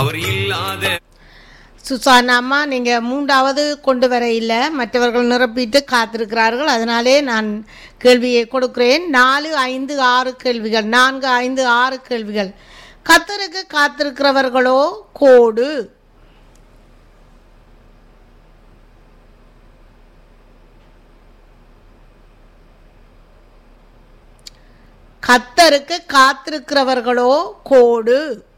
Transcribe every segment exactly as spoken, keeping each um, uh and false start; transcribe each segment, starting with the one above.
அவர் இல்லாத சுசானா அம்மா, நீங்கள் மூன்றாவது கொண்டு வர இல்லை, மற்றவர்கள் நிரப்பிட்டு காத்திருக்கிறார்கள். அதனாலே நான் கேள்வியை கொடுக்கிறேன். நாலு ஐந்து ஆறு கேள்விகள், நான்கு ஐந்து ஆறு கேள்விகள். கர்த்தருக்கு காத்திருக்கிறவர்களோ கோடு. கர்த்தருக்கு காத்திருக்கிறவர்களோ கோடு.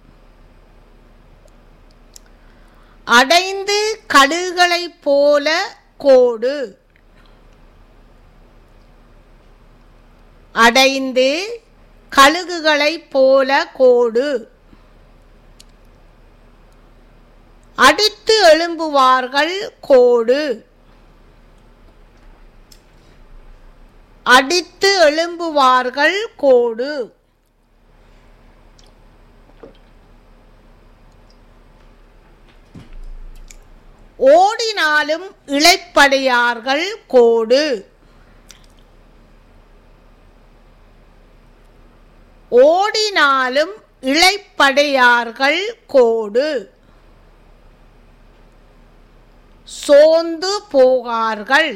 அடைந்து கழுகுகளைப் போல கோடு. அடைந்து கழுகுகளைப் போல கோடு. அடித்து எழும்புவார்கள் கோடு. அடித்து எழும்புவார்கள் கோடு. ஓடினாலும் இளைப்படையார்கள் கோடு. ஓடினாலும் இளைப்படையார்கள் கோடு. சோர்ந்து போகார்கள்.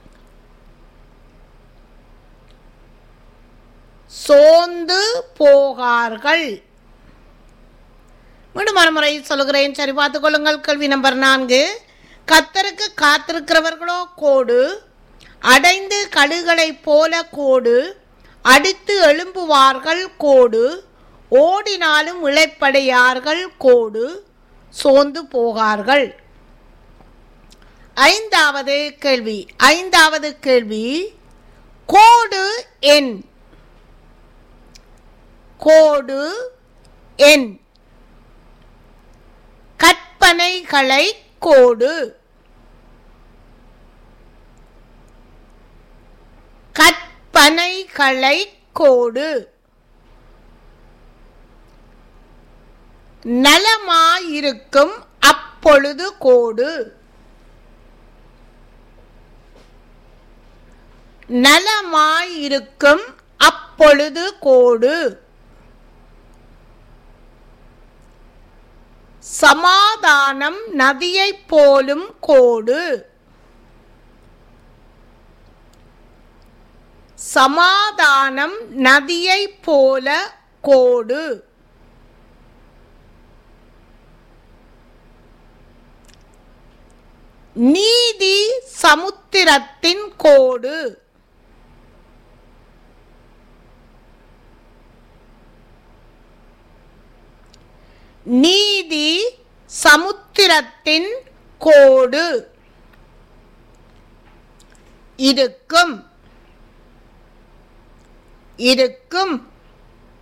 சோர்ந்து போகார்கள். மீண்டும் மறுமுறை சொல்லுகிறேன், சரி பார்த்துக் கொள்ளுங்கள். கேள்வி நம்பர் நான்கு. கர்த்தருக்கு காத்திருக்கிறவர்களோ கோடு. அடைந்து கழுகுகளைப் போல கோடு. அடித்து எழும்புவார்கள் கோடு. ஓடினாலும் இளைப்படையார்கள் கோடு. சோர்ந்து போகார்கள். ஐந்தாவது கேள்வி. ஐந்தாவது கேள்வி, கோடு எண். கோடு எண். கற்பனைகளை கோடு. கற்பனைகளை கோடு. நலமாயிருக்கும் அப்பொழுது கோடு. நலமாயிருக்கும் அப்பொழுது கோடு. சமாதானம் நதியைப் போலும் கோடு. சமாதானம் நதியைப் போல கோடு. நீதி சமுத்திரத்தின் கோடு. நீதி சமுத்திரத்தின் கோடு. இருக்கும். இருக்கும்.